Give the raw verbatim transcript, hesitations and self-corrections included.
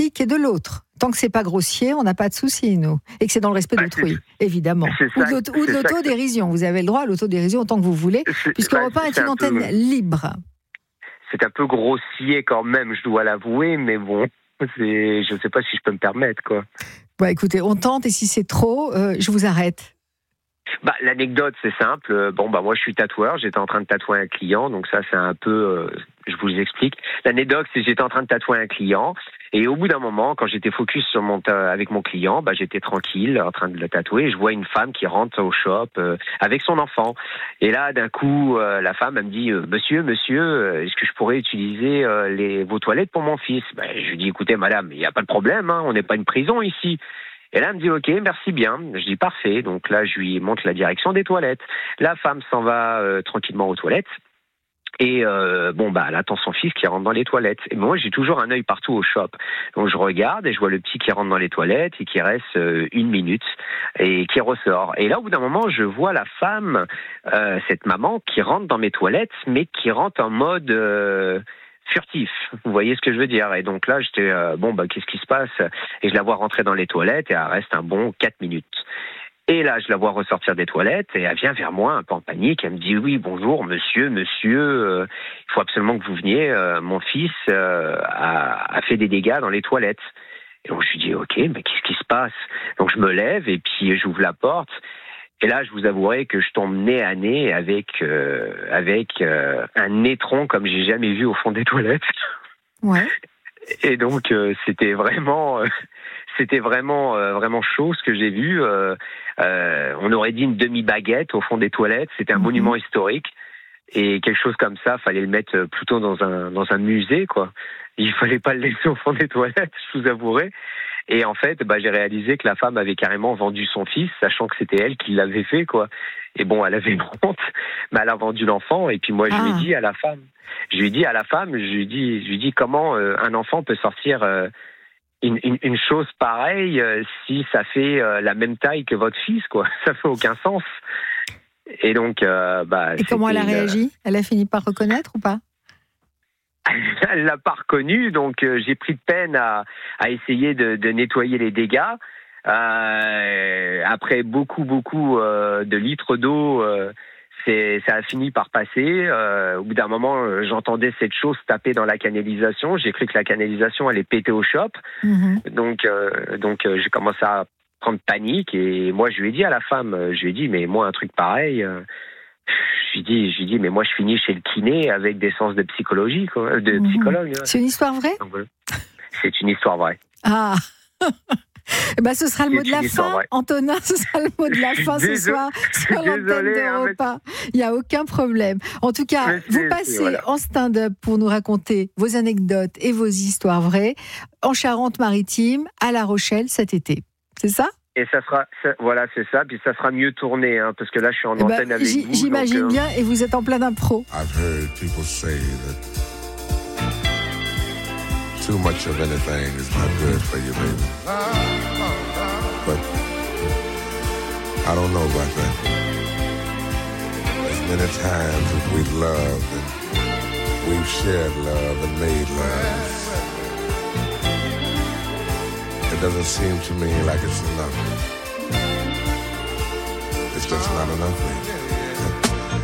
public et de l'autre. Tant que c'est pas grossier, on n'a pas de souci, nous. Et que c'est dans le respect bah, d'autrui, c'est, évidemment. c'est Ou ça, de, l'auto, ou de c'est l'autodérision. Vous avez le droit à l'autodérision autant que vous voulez, c'est, puisque bah, Europe un est c'est une un antenne peu, libre. c'est un peu grossier quand même, je dois l'avouer, mais bon, c'est, je ne sais pas si je peux me permettre, quoi. Bon, écoutez, on tente, et si c'est trop, euh, je vous arrête. Bah, l'anecdote, c'est simple. Bon, bah, moi, je suis tatoueur. J'étais en train de tatouer un client. Donc, ça, c'est un peu, euh, je vous explique. L'anecdote, c'est que j'étais en train de tatouer un client. Et au bout d'un moment, quand j'étais focus sur mon ta- avec mon client, bah, j'étais tranquille, en train de le tatouer. Et je vois une femme qui rentre au shop, euh, avec son enfant. Et là, d'un coup, euh, la femme, elle me dit, euh, monsieur, monsieur, euh, est-ce que je pourrais utiliser, euh, les, vos toilettes pour mon fils? Bah, je lui dis, écoutez, madame, il n'y a pas de problème, hein. On n'est pas une prison ici. Et là, elle me dit, ok, merci bien. Je dis, parfait. Donc là, je lui montre la direction des toilettes. La femme s'en va euh, tranquillement aux toilettes. Et euh, bon, bah, elle attend son fils qui rentre dans les toilettes. Et moi, j'ai toujours un œil partout au shop. Donc je regarde et je vois le petit qui rentre dans les toilettes et qui reste euh, une minute et qui ressort. Et là, au bout d'un moment, je vois la femme, euh, cette maman, qui rentre dans mes toilettes, mais qui rentre en mode... Euh, furtif, vous voyez ce que je veux dire. Et donc là, j'étais, euh, bon, bah, qu'est-ce qui se passe? Et je la vois rentrer dans les toilettes et elle reste un bon quatre minutes. Et là, je la vois ressortir des toilettes et elle vient vers moi un peu en panique. Elle me dit, oui, bonjour, monsieur, monsieur, euh, il faut absolument que vous veniez. Euh, mon fils euh, a, a fait des dégâts dans les toilettes. Et donc, je lui dis, ok, mais qu'est-ce qui se passe? Donc, je me lève et puis j'ouvre la porte. Et là, je vous avouerai que je tombe nez à nez avec euh, avec euh, un étron comme j'ai jamais vu au fond des toilettes. Ouais. Et donc, euh, c'était vraiment, euh, c'était vraiment, euh, vraiment chaud ce que j'ai vu. Euh, euh, on aurait dit une demi-baguette au fond des toilettes. C'était un mmh. monument historique. Et quelque chose comme ça, fallait le mettre plutôt dans un dans un musée, quoi. Il fallait pas le laisser au fond des toilettes, je vous avouerai. Et en fait, bah, j'ai réalisé que la femme avait carrément vendu son fils, sachant que c'était elle qui l'avait fait, quoi. Et bon, elle avait honte, mais elle a vendu l'enfant. Et puis moi, je ah. lui ai dit à la femme, je lui ai dit à la femme, je lui ai dit, je lui ai dit comment euh, un enfant peut sortir euh, une, une, une chose pareille euh, si ça fait euh, la même taille que votre fils, quoi. Ça fait aucun sens. Et donc, euh, bah. Et comment elle a réagi? euh... Elle a fini par reconnaître ou pas? Elle l'a pas reconnu, donc euh, j'ai pris de peine à, à essayer de, de nettoyer les dégâts. Euh, après beaucoup, beaucoup euh, de litres d'eau, euh, c'est, ça a fini par passer. Euh, au bout d'un moment, euh, j'entendais cette chose taper dans la canalisation. J'ai cru que la canalisation allait péter au shop. Mm-hmm. Donc, euh, donc euh, j'ai commencé à prendre panique. Et moi, je lui ai dit à la femme, je lui ai dit, mais moi, un truc pareil... Euh, Je lui dis, je lui dis, mais moi je finis chez le kiné avec des sens de psychologie, quoi, de mmh. psychologue. C'est une histoire vraie? Donc, voilà. C'est une histoire vraie. Ah. Eh ben, ce sera le mot de la fin, vraie. Antonin, ce sera le mot de la fin ce désolé, soir sur l'antenne d'Europe un. Il n'y a aucun problème. En tout cas, mais vous passez voilà. en stand-up pour nous raconter vos anecdotes et vos histoires vraies en Charente-Maritime, à La Rochelle cet été. C'est ça? Et ça sera, ça, voilà, c'est ça. Puis ça sera mieux tourné, hein, parce que là, je suis en eh antenne ben, avec j- vous. J'imagine donc, bien, euh... et vous êtes en plein impro. I've heard people say that too much of anything is not good for you, baby. But I don't know about that. As many times as we've loved and we've shared love and made love, it doesn't seem to me like it's enough. It's just not enough for you.